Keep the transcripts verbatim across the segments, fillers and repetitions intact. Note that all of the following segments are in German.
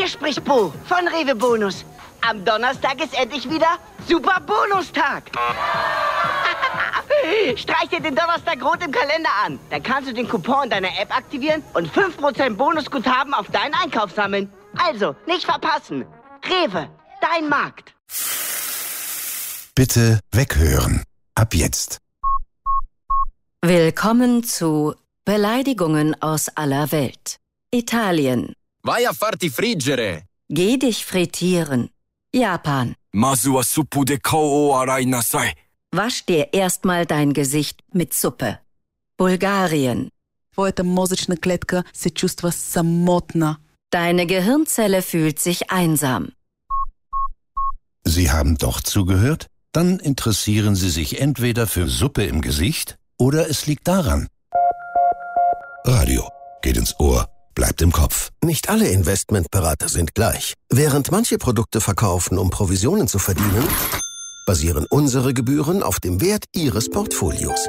Hier spricht Bo von Rewe Bonus. Am Donnerstag ist endlich wieder Super Bonustag. Streich dir den Donnerstag rot im Kalender an. Dann kannst du den Coupon in deiner App aktivieren und fünf Prozent Bonusguthaben auf deinen Einkauf sammeln. Also, nicht verpassen. Rewe, dein Markt. Bitte weghören. Ab jetzt. Willkommen zu Beleidigungen aus aller Welt. Italien. Vai a farti friggere. Geh dich frittieren. Japan. Masu wa suppu de kao o arai nasai. Wasch dir erstmal dein Gesicht mit Suppe. Bulgarien. Твоята мозъчна клетка се чувства самотна. Deine Gehirnzelle fühlt sich einsam. Sie haben doch zugehört? Dann interessieren Sie sich entweder für Suppe im Gesicht oder es liegt daran. Radio geht ins Ohr, bleibt im Kopf. Nicht alle Investmentberater sind gleich. Während manche Produkte verkaufen, um Provisionen zu verdienen, basieren unsere Gebühren auf dem Wert Ihres Portfolios.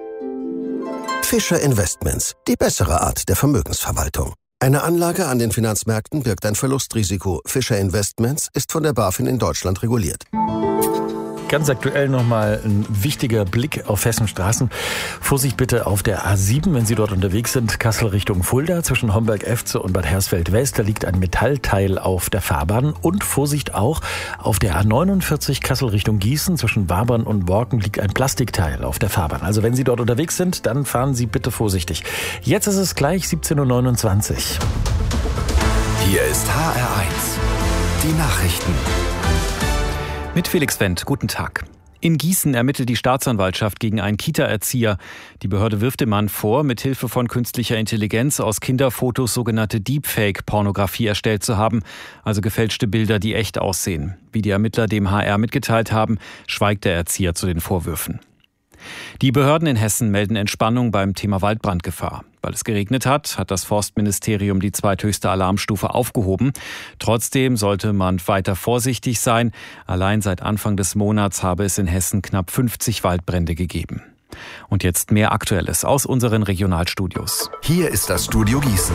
Fischer Investments, die bessere Art der Vermögensverwaltung. Eine Anlage an den Finanzmärkten birgt ein Verlustrisiko. Fischer Investments ist von der BaFin in Deutschland reguliert. Ganz aktuell nochmal ein wichtiger Blick auf Hessenstraßen. Vorsicht bitte auf der A sieben, wenn Sie dort unterwegs sind. Kassel Richtung Fulda zwischen Homberg-Efze und Bad Hersfeld West. Da liegt ein Metallteil auf der Fahrbahn. Und Vorsicht auch auf der A neunundvierzig Kassel Richtung Gießen zwischen Wabern und Borken liegt ein Plastikteil auf der Fahrbahn. Also wenn Sie dort unterwegs sind, dann fahren Sie bitte vorsichtig. Jetzt ist es gleich siebzehn Uhr neunundzwanzig. Hier ist H R eins. Die Nachrichten. Mit Felix Wendt, guten Tag. In Gießen ermittelt die Staatsanwaltschaft gegen einen Kita-Erzieher. Die Behörde wirft dem Mann vor, mit Hilfe von künstlicher Intelligenz aus Kinderfotos sogenannte Deepfake-Pornografie erstellt zu haben, also gefälschte Bilder, die echt aussehen. Wie die Ermittler dem H R mitgeteilt haben, schweigt der Erzieher zu den Vorwürfen. Die Behörden in Hessen melden Entspannung beim Thema Waldbrandgefahr. Weil es geregnet hat, hat das Forstministerium die zweithöchste Alarmstufe aufgehoben. Trotzdem sollte man weiter vorsichtig sein. Allein seit Anfang des Monats habe es in Hessen knapp fünfzig Waldbrände gegeben. Und jetzt mehr Aktuelles aus unseren Regionalstudios. Hier ist das Studio Gießen.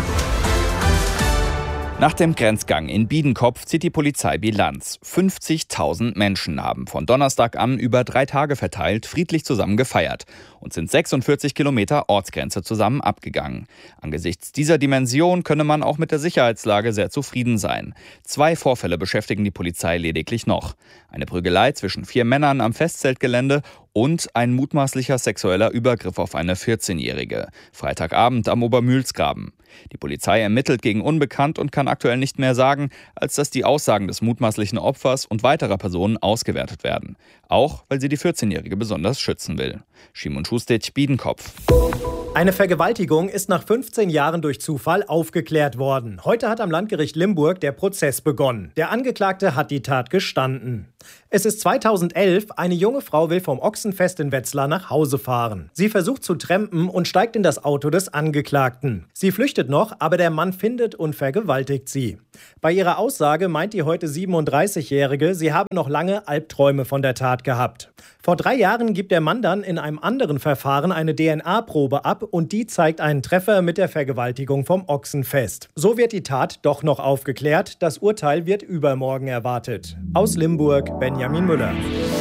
Nach dem Grenzgang in Biedenkopf zieht die Polizei Bilanz. fünfzigtausend Menschen haben von Donnerstag an über drei Tage verteilt friedlich zusammen gefeiert und sind sechsundvierzig Kilometer Ortsgrenze zusammen abgegangen. Angesichts dieser Dimension könne man auch mit der Sicherheitslage sehr zufrieden sein. Zwei Vorfälle beschäftigen die Polizei lediglich noch. Eine Prügelei zwischen vier Männern am Festzeltgelände und ein mutmaßlicher sexueller Übergriff auf eine vierzehnjährige. Freitagabend am Obermühlsgraben. Die Polizei ermittelt gegen Unbekannt und kann aktuell nicht mehr sagen, als dass die Aussagen des mutmaßlichen Opfers und weiterer Personen ausgewertet werden. Auch, weil sie die vierzehnjährige besonders schützen will. Szymon Schustic, Biedenkopf. Eine Vergewaltigung ist nach fünfzehn Jahren durch Zufall aufgeklärt worden. Heute hat am Landgericht Limburg der Prozess begonnen. Der Angeklagte hat die Tat gestanden. Es ist zweitausendelf, eine junge Frau will vom Ochsenfest in Wetzlar nach Hause fahren. Sie versucht zu trampen und steigt in das Auto des Angeklagten. Sie flüchtet noch, aber der Mann findet und vergewaltigt sie. Bei ihrer Aussage meint die heute siebenunddreißigjährige, sie habe noch lange Albträume von der Tat gehabt. Vor drei Jahren gibt der Mann dann in einem anderen Verfahren eine D N A-Probe ab und die zeigt einen Treffer mit der Vergewaltigung vom Ochsenfest. So wird die Tat doch noch aufgeklärt. Das Urteil wird übermorgen erwartet. Aus Limburg, Benjamin Müller.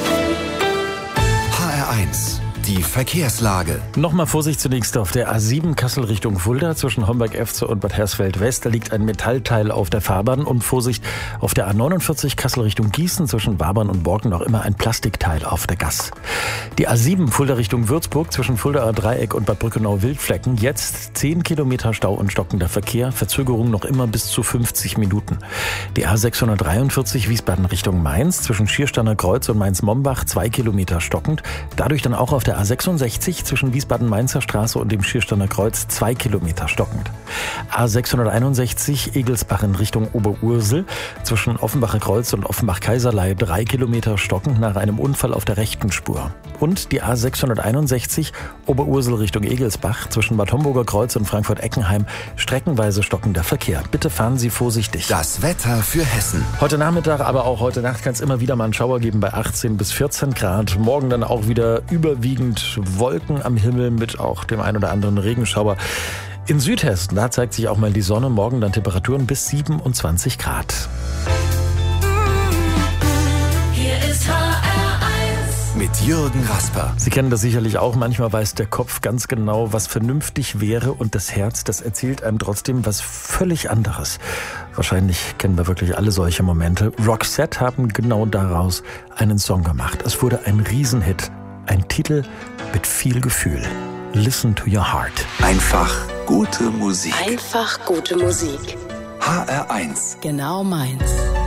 H R eins. Die Verkehrslage. Nochmal Vorsicht zunächst auf der A sieben Kassel Richtung Fulda zwischen Homberg-Efze und Bad Hersfeld West. Da liegt ein Metallteil auf der Fahrbahn. Und Vorsicht auf der A neunundvierzig Kassel Richtung Gießen zwischen Wabern und Borken noch immer ein Plastikteil auf der Gass. Die A sieben Fulda Richtung Würzburg zwischen Fuldaer Dreieck und Bad Brückenau-Wildflecken. Jetzt zehn Kilometer Stau und stockender Verkehr. Verzögerung noch immer bis zu fünfzig Minuten. Die A sechshundertdreiundvierzig Wiesbaden Richtung Mainz zwischen Schiersteiner Kreuz und Mainz-Mombach zwei Kilometer stockend. Dadurch dann auch auf der A sechsundsechzig zwischen Wiesbaden-Mainzer Straße und dem Schiersteiner Kreuz zwei Kilometer stockend. A sechshunderteinundsechzig Egelsbach in Richtung Oberursel zwischen Offenbacher Kreuz und Offenbach-Kaiserlei drei Kilometer stockend nach einem Unfall auf der rechten Spur. Und die A sechshunderteinundsechzig Oberursel Richtung Egelsbach zwischen Bad Homburger Kreuz und Frankfurt-Eckenheim streckenweise stockender Verkehr. Bitte fahren Sie vorsichtig. Das Wetter für Hessen. Heute Nachmittag, aber auch heute Nacht kann es immer wieder mal einen Schauer geben bei achtzehn bis vierzehn Grad. Morgen dann auch wieder überwiegend Wolken am Himmel mit auch dem ein oder anderen Regenschauer. In Südhessen, da zeigt sich auch mal die Sonne, morgen dann Temperaturen bis siebenundzwanzig Grad. Hier ist H R eins mit Jürgen Rasper. Sie kennen das sicherlich auch, manchmal weiß der Kopf ganz genau, was vernünftig wäre und das Herz, das erzählt einem trotzdem was völlig anderes. Wahrscheinlich kennen wir wirklich alle solche Momente. Roxette haben genau daraus einen Song gemacht. Es wurde ein Riesenhit, ein Titel mit viel Gefühl. Listen to your heart. Einfach gute Musik. Einfach gute Musik. H R eins. Genau meins.